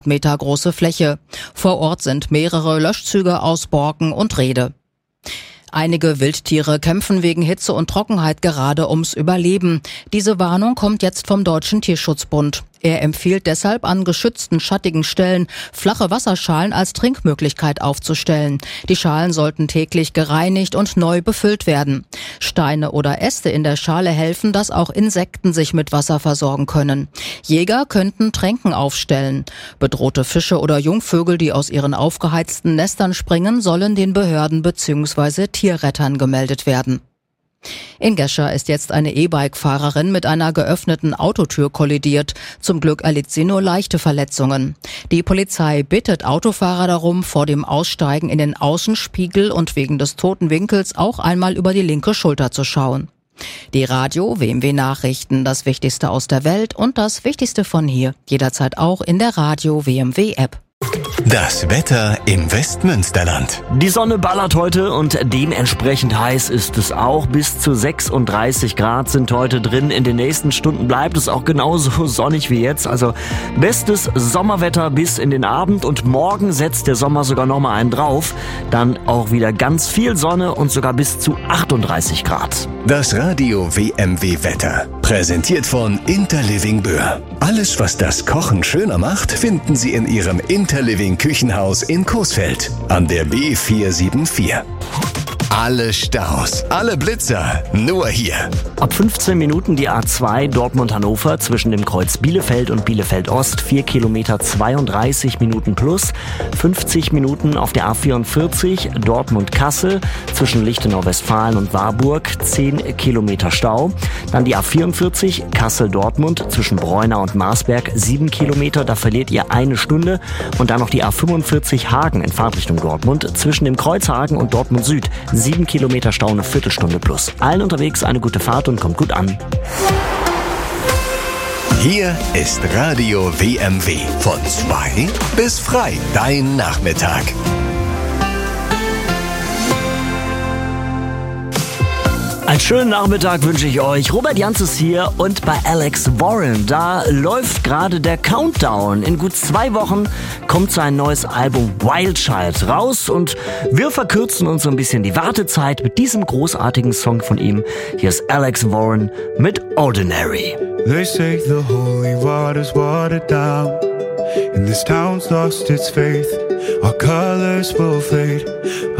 Meter große Fläche. Vor Ort sind mehrere Löschzüge aus Borken und Rede. Einige Wildtiere kämpfen wegen Hitze und Trockenheit gerade ums Überleben. Diese Warnung kommt jetzt vom Deutschen Tierschutzbund. Er empfiehlt deshalb, an geschützten, schattigen Stellen flache Wasserschalen als Trinkmöglichkeit aufzustellen. Die Schalen sollten täglich gereinigt und neu befüllt werden. Steine oder Äste in der Schale helfen, dass auch Insekten sich mit Wasser versorgen können. Jäger könnten Tränken aufstellen. Bedrohte Fische oder Jungvögel, die aus ihren aufgeheizten Nestern springen, sollen den Behörden bzw. Tierrettern gemeldet werden. In Gescher ist jetzt eine E-Bike-Fahrerin mit einer geöffneten Autotür kollidiert. Zum Glück erlitt sie nur leichte Verletzungen. Die Polizei bittet Autofahrer darum, vor dem Aussteigen in den Außenspiegel und wegen des toten Winkels auch einmal über die linke Schulter zu schauen. Die Radio WMW Nachrichten, das Wichtigste aus der Welt und das Wichtigste von hier. Jederzeit auch in der Radio WMW App. Das Wetter im Westmünsterland. Die Sonne ballert heute und dementsprechend heiß ist es auch. Bis zu 36 Grad sind heute drin. In den nächsten Stunden bleibt es auch genauso sonnig wie jetzt. Also bestes Sommerwetter bis in den Abend und morgen setzt der Sommer sogar nochmal einen drauf. Dann auch wieder ganz viel Sonne und sogar bis zu 38 Grad. Das Radio WMW Wetter. Präsentiert von Interliving Böhr. Alles, was das Kochen schöner macht, finden Sie in Ihrem Interliving Küchenhaus in Coesfeld an der B474. Alle Staus, alle Blitzer, nur hier. Ab 15 Minuten die A2 Dortmund-Hannover zwischen dem Kreuz Bielefeld und Bielefeld-Ost, 4 Kilometer 32 Minuten plus. 50 Minuten auf der A44 Dortmund-Kassel zwischen Lichtenau-Westfalen und Warburg, 10 Kilometer Stau. Dann die A44 Kassel-Dortmund zwischen Breunau und Marsberg, 7 Kilometer, da verliert ihr 1 Stunde. Und dann noch die A45 Hagen in Fahrtrichtung Dortmund zwischen dem Kreuz Hagen und Dortmund Süd, 7 Kilometer Stau, eine Viertelstunde plus. Allen unterwegs eine gute Fahrt und kommt gut an. Hier ist Radio WMW. Von 2 bis frei. Dein Nachmittag. Einen schönen Nachmittag wünsche ich euch. Robert Janzes hier und bei Alex Warren. Da läuft gerade der Countdown. In gut 2 Wochen kommt sein neues Album Wild Child raus und wir verkürzen uns so ein bisschen die Wartezeit mit diesem großartigen Song von ihm. Hier ist Alex Warren mit Ordinary. They say the holy water's watered down, and this town's lost its faith. Our colors will fade.